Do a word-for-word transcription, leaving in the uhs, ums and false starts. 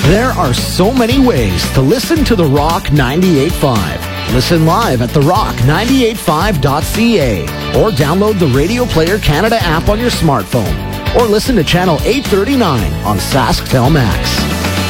There are so many ways to listen to The Rock ninety-eight point five. Listen live at the rock ninety-eight five dot c a or download the Radio Player Canada app on your smartphone or listen to Channel eight thirty-nine on SaskTel Max.